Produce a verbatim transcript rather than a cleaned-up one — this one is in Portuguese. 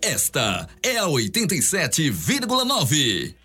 Esta é a oitenta e sete vírgula nove.